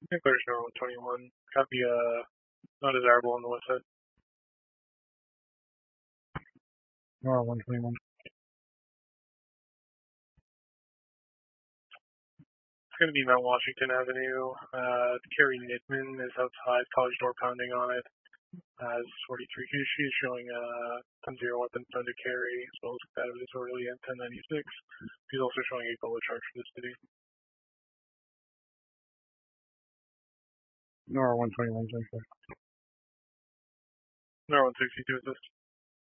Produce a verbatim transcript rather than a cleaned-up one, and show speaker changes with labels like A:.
A: Nuclear Snow twenty-one. Copy, uh, not desirable on the west side.
B: Nora one twenty-one.
A: It's going to be Mount Washington Avenue. Uh, Carrie Nitman is outside, college door pounding on it. Has forty-three. She's showing uh, ten zero weapons done to carry, as well as competitive disorderly at ten ninety-six. She's also showing a bullet charge for the city.
B: Nora one twenty-one.
A: Nora one sixty-two assist.